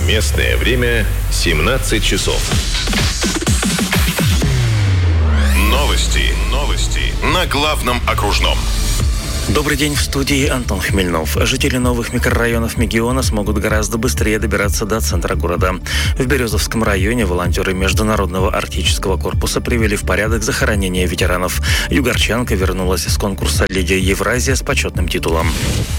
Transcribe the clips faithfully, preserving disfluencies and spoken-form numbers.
Местное время семнадцать часов. Новости. Новости. На главном окружном. Добрый день, в студии Антон Хмельнов. Жители новых микрорайонов Мегиона смогут гораздо быстрее добираться до центра города. В Березовском районе волонтеры Международного арктического корпуса привели в порядок захоронение ветеранов. Югорчанка вернулась с конкурса «Леди Евразия» с почетным титулом.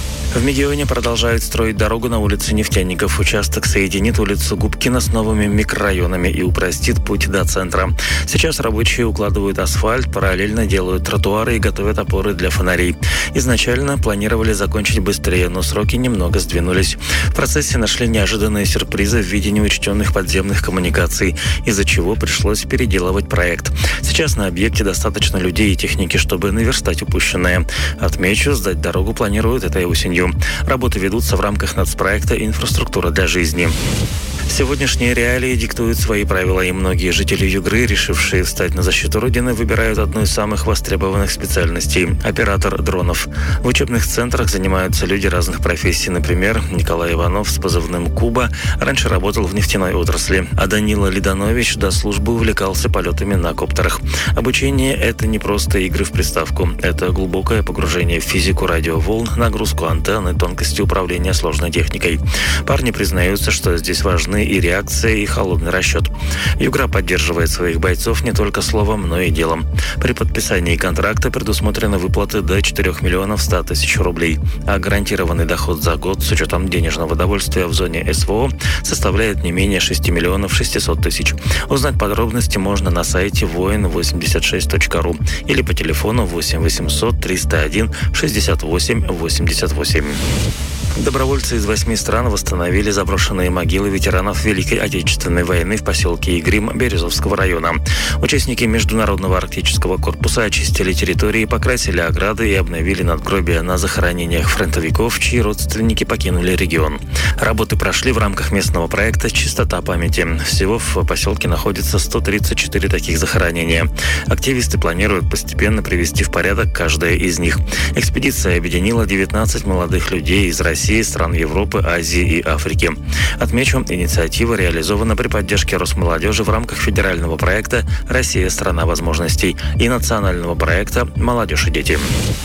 В Мегионе продолжают строить дорогу на улице Нефтяников. Участок соединит улицу Губкина с новыми микрорайонами и упростит путь до центра. Сейчас рабочие укладывают асфальт, параллельно делают тротуары и готовят опоры для фонарей. Изначально планировали закончить быстрее, но сроки немного сдвинулись. В процессе нашли неожиданные сюрпризы в виде неучтенных подземных коммуникаций, из-за чего пришлось переделывать проект. Сейчас на объекте достаточно людей и техники, чтобы наверстать упущенное. Отмечу, сдать дорогу планируют этой осенью. Работы ведутся в рамках нацпроекта «Инфраструктура для жизни». Сегодняшние реалии диктуют свои правила, и многие жители Югры, решившие встать на защиту Родины, выбирают одну из самых востребованных специальностей – оператор дронов. В учебных центрах занимаются люди разных профессий. Например, Николай Иванов с позывным «Куба» раньше работал в нефтяной отрасли, а Данила Лиданович до службы увлекался полетами на коптерах. Обучение – это не просто игры в приставку. Это глубокое погружение в физику радиоволн, нагрузку антенн и тонкости управления сложной техникой. Парни признаются, что здесь важны и реакция, и холодный расчет. Югра поддерживает своих бойцов не только словом, но и делом. При подписании контракта предусмотрены выплаты до четырёх миллионов ста тысяч рублей, а гарантированный доход за год с учетом денежного довольствия в зоне СВО составляет не менее шести миллионов шестисот тысяч. Узнать подробности можно на сайте воин восемьдесят шесть точка ру или по телефону восемь восемьсот триста один шестьдесят восемь восемьдесят восемь. Добровольцы из восьми стран восстановили заброшенные могилы ветеранов Великой Отечественной войны в поселке Игрим Березовского района. Участники Международного арктического корпуса очистили территории, покрасили ограды и обновили надгробия на захоронениях фронтовиков, чьи родственники покинули регион. Работы прошли в рамках местного проекта «Чистота памяти». Всего в поселке находится сто тридцать четыре таких захоронения. Активисты планируют постепенно привести в порядок каждое из них. Экспедиция объединила девятнадцать молодых людей из России, стран Европы, Азии и Африки. Отмечу, инициатива реализована при поддержке Росмолодежи в рамках федерального проекта «Россия – страна возможностей» и национального проекта «Молодежь и дети».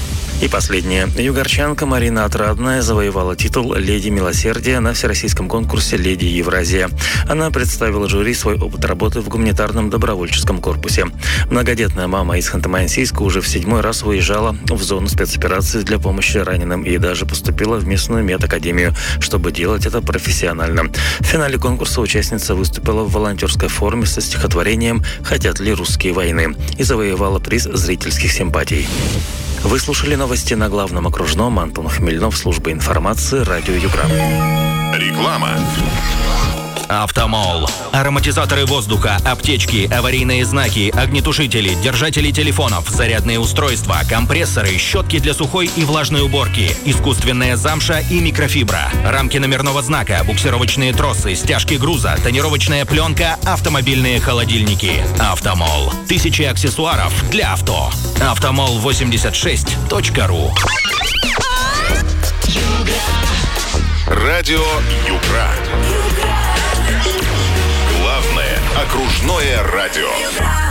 И последнее. Югорчанка Марина Отрадная завоевала титул «Леди Милосердия» на всероссийском конкурсе «Леди Евразия». Она представила жюри свой опыт работы в гуманитарном добровольческом корпусе. Многодетная мама из Ханты-Мансийска уже в седьмой раз выезжала в зону спецоперации для помощи раненым и даже поступила в местную медакадемию, чтобы делать это профессионально. В финале конкурса участница выступила в волонтерской форме со стихотворением «Хотят ли русские войны» и завоевала приз зрительских симпатий. Вы слушали новости на главном окружном. Антон Хмельнов, служба информации, радио Югра. Реклама. Автомол. Ароматизаторы воздуха, аптечки, аварийные знаки, огнетушители, держатели телефонов, зарядные устройства, компрессоры, щетки для сухой и влажной уборки, искусственная замша и микрофибра, рамки номерного знака, буксировочные тросы, стяжки груза, тонировочная пленка, автомобильные холодильники. Автомол. Тысячи аксессуаров для авто. автомол восемьдесят шесть точка ру. Радио Югра. Главное окружное радио.